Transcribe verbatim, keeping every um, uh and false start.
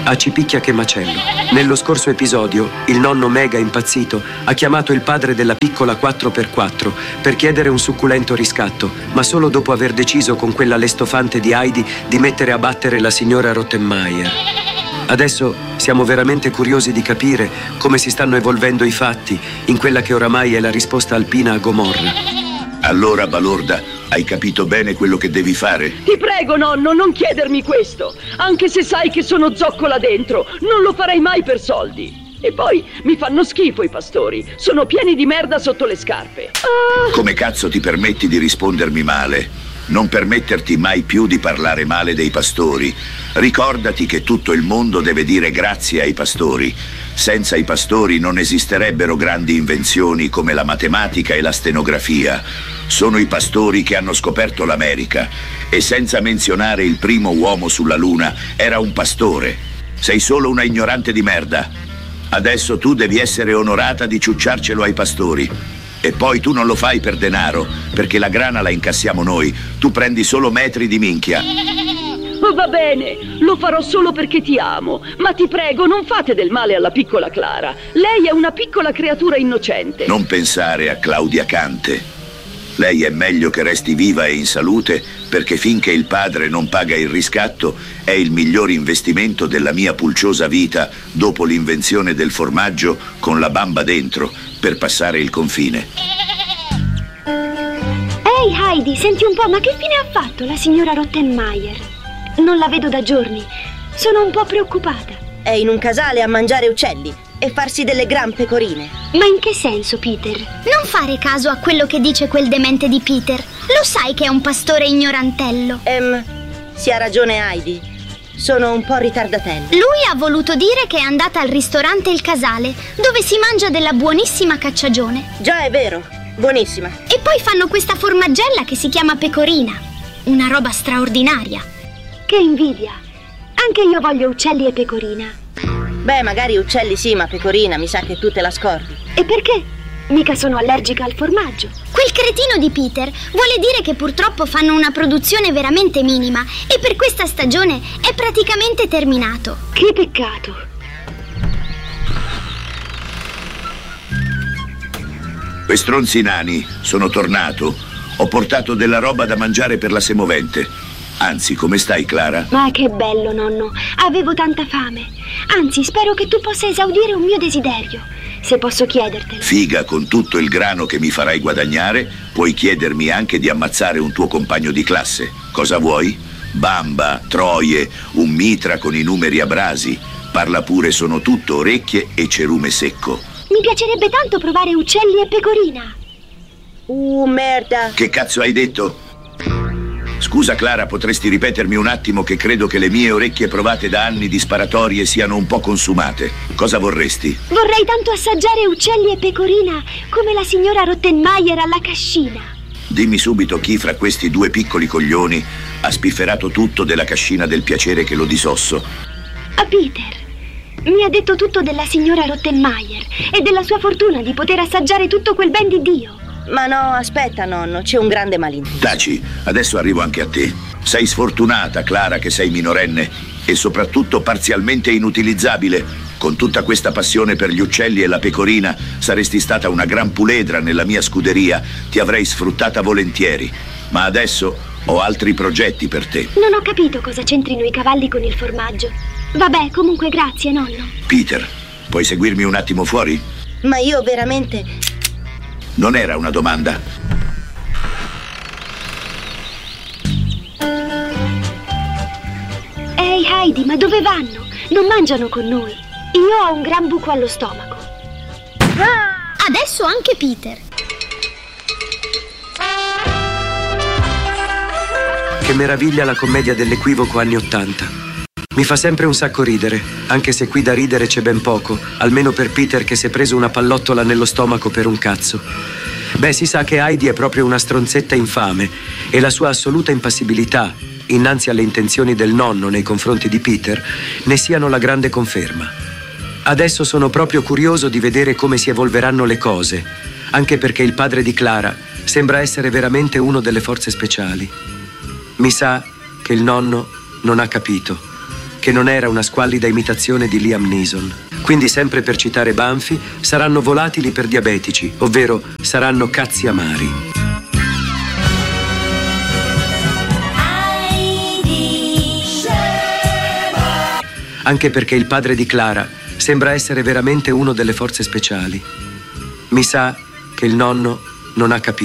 Acipicchia che macello. Nello scorso episodio, il nonno mega impazzito ha chiamato il padre della piccola quattro per quattro per chiedere un succulento riscatto, ma solo dopo aver deciso con quella lestofante di Heidi di mettere a battere la signora Rottenmeier. Adesso siamo veramente curiosi di capire come si stanno evolvendo i fatti in quella che oramai è la risposta alpina a Gomorra. Allora, Balorda, hai capito bene quello che devi fare? Ti prego, nonno, non chiedermi questo. Anche se sai che sono zoccola dentro, non lo farei mai per soldi. E poi mi fanno schifo i pastori. Sono pieni di merda sotto le scarpe. Ah. Come cazzo ti permetti di rispondermi male? Non permetterti mai più di parlare male dei pastori. Ricordati che tutto il mondo deve dire grazie ai pastori. Senza i pastori non esisterebbero grandi invenzioni come la matematica e la stenografia. Sono i pastori che hanno scoperto l'America. E senza menzionare il primo uomo sulla Luna, era un pastore. Sei solo una ignorante di merda. Adesso tu devi essere onorata di ciucciarcelo ai pastori. E poi tu non lo fai per denaro, perché la grana la incassiamo noi. Tu prendi solo metri di minchia. Va bene, lo farò solo perché ti amo. Ma ti prego, non fate del male alla piccola Clara. Lei è una piccola creatura innocente. Non pensare a Claudia Cante. Lei è meglio che resti viva e in salute, perché finché il padre non paga il riscatto è il miglior investimento della mia pulciosa vita dopo l'invenzione del formaggio con la bamba dentro per passare il confine. Ehi Heidi, senti un po', ma che fine ha fatto la signora Rottenmeier? Non la vedo da giorni. Sono un po' preoccupata. È in un casale a mangiare uccelli e farsi delle gran pecorine. Ma in che senso, Peter? Non fare caso a quello che dice quel demente di Peter. Lo sai che è un pastore ignorantello. Ehm, sì, ha ragione Heidi. Sono un po' ritardatella. Lui ha voluto dire che è andata al ristorante Il Casale, dove si mangia della buonissima cacciagione. Già, è vero. Buonissima. E poi fanno questa formaggella che si chiama pecorina. Una roba straordinaria. Che invidia. Anche io voglio uccelli e pecorina. Beh, magari uccelli sì, ma pecorina mi sa che tu te la scordi. E perché? Mica sono allergica al formaggio. Quel cretino di Peter vuole dire che purtroppo fanno una produzione veramente minima e per questa stagione è praticamente terminato. Che peccato. Quei stronzi nani, sono tornato. Ho portato della roba da mangiare per la semovente. Anzi, come stai, Clara? Ma che bello, nonno. Avevo tanta fame. Anzi, spero che tu possa esaudire un mio desiderio, se posso chiedertelo. Figa, con tutto il grano che mi farai guadagnare, puoi chiedermi anche di ammazzare un tuo compagno di classe. Cosa vuoi? Bamba, troie, un mitra con i numeri abrasi. Parla pure, sono tutto orecchie e cerume secco. Mi piacerebbe tanto provare uccelli e pecorina. Uh, merda. Che cazzo hai detto? Scusa Clara, potresti ripetermi un attimo che credo che le mie orecchie provate da anni di sparatorie siano un po' consumate. Cosa vorresti? Vorrei tanto assaggiare uccelli e pecorina come la signora Rottenmeier alla cascina. Dimmi subito chi fra questi due piccoli coglioni ha spifferato tutto della cascina del piacere che lo disosso. A Peter. Mi ha detto tutto della signora Rottenmeier e della sua fortuna di poter assaggiare tutto quel ben di Dio. Ma no, aspetta, nonno, c'è un grande malinteso. Taci, adesso arrivo anche a te. Sei sfortunata, Clara, che sei minorenne e soprattutto parzialmente inutilizzabile. Con tutta questa passione per gli uccelli e la pecorina saresti stata una gran puledra nella mia scuderia. Ti avrei sfruttata volentieri. Ma adesso ho altri progetti per te. Non ho capito cosa c'entrino i cavalli con il formaggio. Vabbè, comunque grazie, nonno. Peter, puoi seguirmi un attimo fuori? Ma io veramente... Non era una domanda. Ehi Heidi, ma dove vanno? Non mangiano con noi. Io ho un gran buco allo stomaco. Adesso anche Peter. Che meraviglia la commedia dell'equivoco anni ottanta. Mi fa sempre un sacco ridere, anche se qui da ridere c'è ben poco, almeno per Peter che si è preso una pallottola nello stomaco per un cazzo. Beh, si sa che Heidi è proprio una stronzetta infame e la sua assoluta impassibilità innanzi alle intenzioni del nonno nei confronti di Peter ne siano la grande conferma. Adesso sono proprio curioso di vedere come si evolveranno le cose, anche perché il padre di Clara sembra essere veramente uno delle forze speciali. Mi sa che il nonno non ha capito che non era una squallida imitazione di Liam Neeson. Quindi, sempre per citare Banfi, saranno volatili per diabetici, ovvero saranno cazzi amari. Anche perché il padre di Clara sembra essere veramente uno delle forze speciali. Mi sa che il nonno non ha capito.